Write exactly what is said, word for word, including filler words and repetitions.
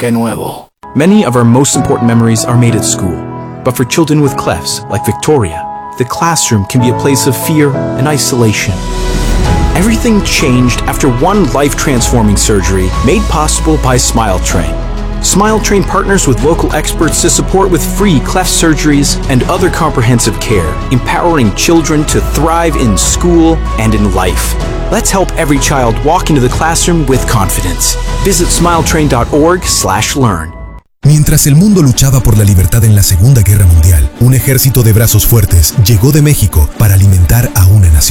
qué nuevo. Many of our most important memories are made at school. But for children with clefts, like Victoria, the classroom can be a place of fear and isolation. Everything changed after one life-transforming surgery made possible by SmileTrain. SmileTrain partners with local experts to support with free cleft surgeries and other comprehensive care, empowering children to thrive in school and in life. Let's help every child walk into the classroom with confidence. Visit smiletrain dot org slash learn. Mientras el mundo luchaba por la libertad en la Segunda Guerra Mundial, un ejército de brazos fuertes llegó de México para alimentar a una nación.